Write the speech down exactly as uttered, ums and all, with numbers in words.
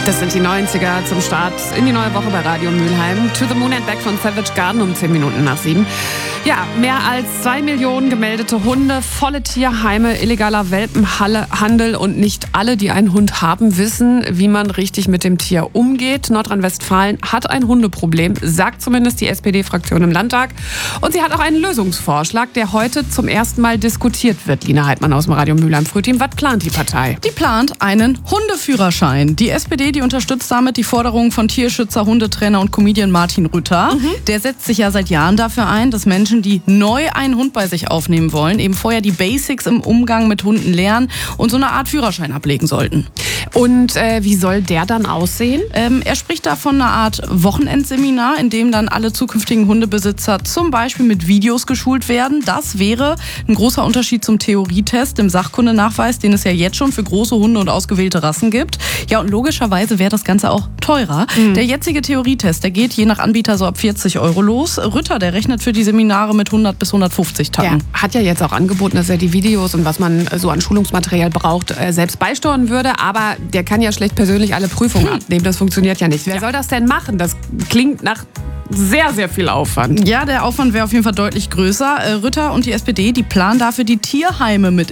Das sind die neunziger zum Start in die neue Woche bei Radio Mülheim. To the Moon and Back von Savage Garden um zehn Minuten nach sieben. Ja, mehr als zwei Millionen gemeldete Hunde, volle Tierheime, illegaler Welpenhandel und nicht alle, die einen Hund haben, wissen, wie man richtig mit dem Tier umgeht. Nordrhein-Westfalen hat ein Hundeproblem, sagt zumindest die S P D-Fraktion im Landtag. Und sie hat auch einen Lösungsvorschlag, der heute zum ersten Mal diskutiert wird. Lina Heidmann aus dem Radio Mülheim Frühteam. Was plant die Partei? Die plant einen Hundeführerschein. Die S P D, die unterstützt damit die Forderungen von Tierschützer, Hundetrainer und Comedian Martin Rütter. Mhm. Der setzt sich ja seit Jahren dafür ein, dass Menschen, die neu einen Hund bei sich aufnehmen wollen, eben vorher die Basics im Umgang mit Hunden lernen und so eine Art Führerschein ablegen sollten. Und äh, wie soll der dann aussehen? Ähm, er spricht da von einer Art Wochenendseminar, in dem dann alle zukünftigen Hundebesitzer zum Beispiel mit Videos geschult werden. Das wäre ein großer Unterschied zum Theorietest, dem Sachkundenachweis, den es ja jetzt schon für große Hunde und ausgewählte Rassen gibt. Ja, und logischerweise wäre das Ganze auch teurer. Mhm. Der jetzige Theorietest, der geht je nach Anbieter so ab vierzig Euro los. Rütter, der rechnet für die Seminare mit hundert bis hundertfünfzig Tagen. Der hat ja jetzt auch angeboten, dass er die Videos und was man so an Schulungsmaterial braucht, selbst beisteuern würde. Aber der kann ja schlecht persönlich alle Prüfungen hm. abnehmen. Das funktioniert ja nicht. Wer ja. soll das denn machen? Das klingt nach sehr, sehr viel Aufwand. Ja, der Aufwand wäre auf jeden Fall deutlich größer. Rütter und die S P D, die planen dafür die Tierheime mit